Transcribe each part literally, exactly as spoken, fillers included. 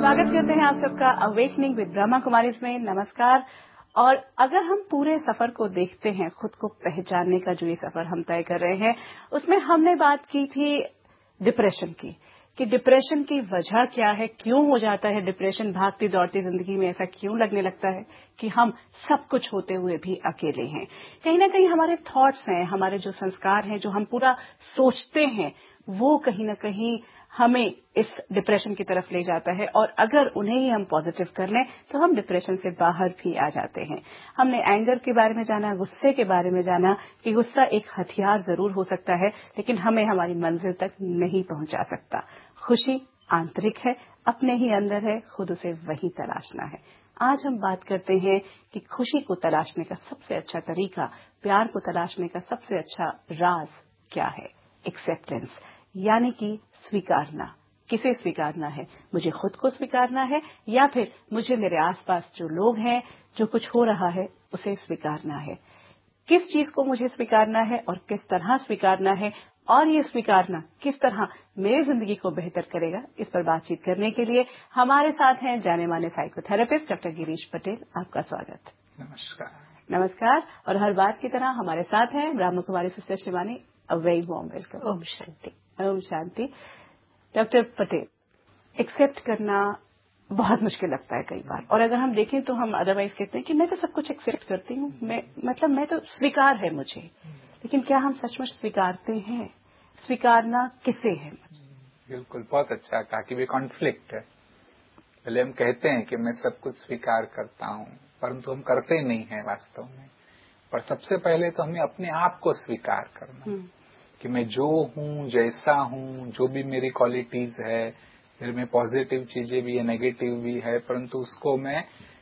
स्वागत करते हैं आप सबका अवेकनिंग विद ब्रह्मा कुमारी में। नमस्कार। और अगर हम पूरे सफर को देखते हैं, खुद को पहचानने का जो ये सफर हम तय कर रहे हैं, उसमें हमने बात की थी डिप्रेशन की, कि डिप्रेशन की वजह क्या है, क्यों हो जाता है डिप्रेशन, भागती दौड़ती जिंदगी में ऐसा क्यों लगने लगता है कि हम सब कुछ होते हुए भी अकेले हैं। कहीं ना कहीं हमारे थॉट्स हैं, हमारे जो संस्कार हैं, जो हम पूरा सोचते हैं, वो कहीं ना कहीं हमें इस डिप्रेशन की तरफ ले जाता है। और अगर उन्हें ही हम पॉजिटिव कर लें तो हम डिप्रेशन से बाहर भी आ जाते हैं। हमने एंगर के बारे में जाना, गुस्से के बारे में जाना कि गुस्सा एक हथियार जरूर हो सकता है, लेकिन हमें हमारी मंजिल तक नहीं पहुंचा सकता। खुशी आंतरिक है, अपने ही अंदर है, खुद उसे वही तलाशना है। आज हम बात करते हैं कि खुशी को तलाशने का सबसे अच्छा तरीका, प्यार को तलाशने का सबसे अच्छा राज क्या है। एक्सेप्टेंस, यानी कि स्वीकारना। किसे स्वीकारना है? मुझे खुद को स्वीकारना है या फिर मुझे मेरे आसपास जो लोग हैं, जो कुछ हो रहा है, उसे स्वीकारना है। किस चीज को मुझे स्वीकारना है और किस तरह स्वीकारना है, और ये स्वीकारना किस तरह मेरी जिंदगी को बेहतर करेगा, इस पर बातचीत करने के लिए हमारे साथ हैं जाने माने साइकोथेरेपिस्ट डॉक्टर गिरीश पटेल। आपका स्वागत। नमस्कार। नमस्कार। और हर बात की तरह हमारे साथ हैं Brahma Kumari sister Shivani. A very warm welcome. Om Shanti. Om Shanti. Doctor Patel, accept करना बहुत मुश्किल लगता है कई बार, और अगर हम देखें तो हम अदरवाइज कहते हैं कि मैं तो सब कुछ एक्सेप्ट करती हूँ, मैं मतलब मैं तो स्वीकार है मुझे, लेकिन क्या हम सचमुच स्वीकारते हैं? स्वीकारना किसे है? बिल्कुल, बहुत अच्छा कहा कि वे कॉन्फ्लिक्ट है। पहले हम कहते हैं कि मैं सब कुछ स्वीकार करता हूँ, परंतु हम करते नहीं हैं वास्तव में। पर सबसे पहले तो हमें अपने आप को स्वीकार करना कि मैं जो हूँ, जैसा हूँ, जो भी मेरी क्वालिटीज है, फिर में पॉजिटिव चीजें भी है, नेगेटिव भी है, परंतु उसको मैं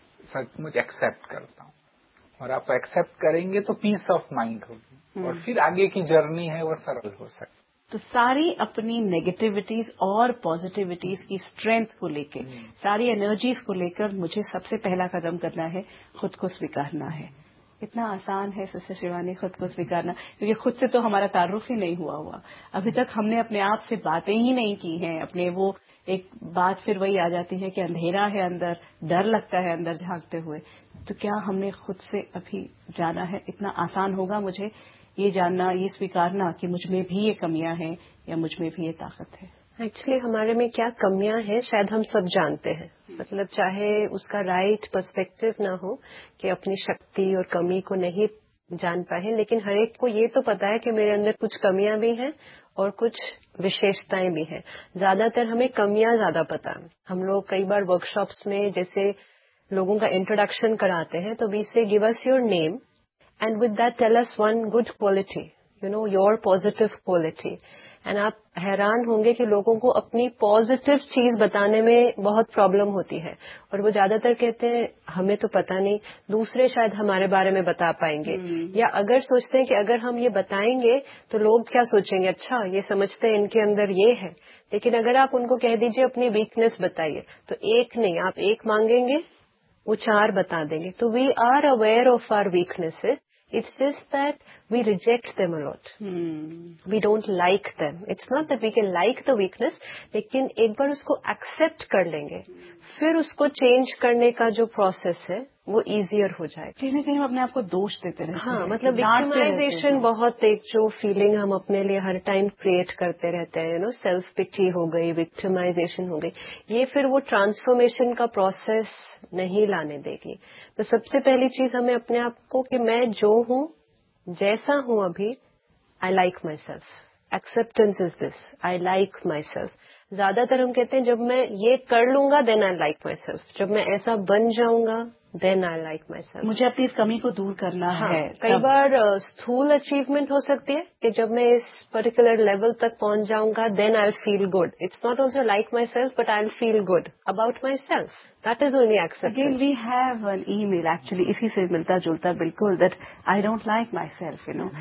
सचमुच एक्सेप्ट करता हूँ। और आप एक्सेप्ट करेंगे तो पीस ऑफ माइंड होगी, और फिर आगे की जर्नी है वो सरल हो सकती है। तो सारी अपनी नेगेटिविटीज और पॉजिटिविटीज की स्ट्रेंथ को लेकर, सारी एनर्जीज को लेकर मुझे सबसे पहला कदम करना है, खुद को स्वीकारना है। इतना आसान है सिस्टर शिवानी खुद को स्वीकारना, क्योंकि खुद से तो हमारा तारुफ ही नहीं हुआ हुआ अभी तक। हमने अपने आप से बातें ही नहीं की हैं। अपने वो एक बात फिर वही आ जाती है कि अंधेरा है अंदर, डर लगता है अंदर झांकते हुए। तो क्या हमने खुद से अभी जाना है? इतना आसान होगा मुझे ये जानना, ये स्वीकारना कि मुझ में भी ये कमियां हैं या मुझ में भी ये ताकत है? एक्चुअली हमारे में क्या कमियां हैं शायद हम सब जानते हैं। मतलब चाहे उसका राइट पर्सपेक्टिव ना हो कि अपनी शक्ति और कमी को नहीं जान पाए, लेकिन हर एक को ये तो पता है कि मेरे अंदर कुछ कमियां भी हैं और कुछ विशेषताएं भी हैं। ज्यादातर हमें कमियां ज्यादा पता है। हम लोग कई बार वर्कशॉप्स में जैसे लोगों का इंट्रोडक्शन कराते हैं तो वी से give us your name and with that tell us one good quality, you know, your positive quality. and आप हैरान होंगे कि लोगों को अपनी पॉजिटिव चीज बताने में बहुत प्रॉब्लम होती है, और वो ज्यादातर कहते हैं हमें तो पता नहीं, दूसरे शायद हमारे बारे में बता पाएंगे। hmm. या अगर सोचते हैं कि अगर हम ये बताएंगे तो लोग क्या सोचेंगे, अच्छा ये समझते हैं इनके अंदर ये है। लेकिन अगर आप उनको कह दीजिए अपनी वीकनेस बताइए, तो एक नहीं, आप एक मांगेंगे वो चार बता देंगे। तो we are aware of our weaknesses, it's just that we reject them a lot. hmm. We don't like them. It's not that we can like the weakness, लेकिन एक बार उसको accept कर लेंगे, फिर उसको change करने का जो process है वो easier हो जाएगा। कहीं ना कहीं हम अपने आप को दोष देते रहते हैं। हाँ, मतलब victimization बहुत एक जो feeling हम अपने लिए हर टाइम create करते रहते हैं, you know, self pity हो गई, victimization हो गई, ये फिर वो transformation का process नहीं लाने देगी। तो सबसे पहली चीज हमें अपने आप को कि मैं जो हूँ, जैसा हूँ अभी, I like my self. Acceptance is this, I like my self. ज्यादातर हम कहते हैं जब मैं ये कर लूंगा then I like my self, जब मैं ऐसा बन जाऊंगा then I like my self. मुझे अपनी इस कमी को दूर करना हाँ, है। कई बार स्थूल अचीवमेंट हो सकती है कि जब मैं इस पर्टिकुलर लेवल तक पहुंच जाऊंगा then I feel good. It's not also like my self but I feel good about my self. That is only acceptance. Again we have an email actually इसी से मिलता जुलता, बिल्कुल, that I don't like my self, you know.